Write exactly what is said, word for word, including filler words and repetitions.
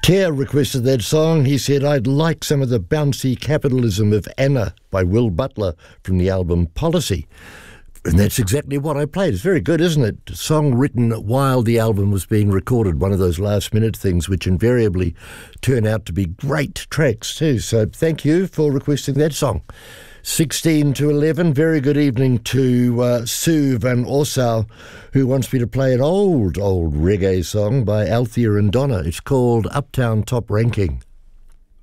Kerr requested that song. He said, I'd like some of the bouncy capitalism of Anna by Will Butler from the album Policy. And that's exactly what I played. It's very good, isn't it? A song written while the album was being recorded, one of those last-minute things which invariably turn out to be great tracks too. So thank you for requesting that song. sixteen to eleven, very good evening to uh, Sue Van Orsau, who wants me to play an old, old reggae song by Althea and Donna. It's called Uptown Top Ranking.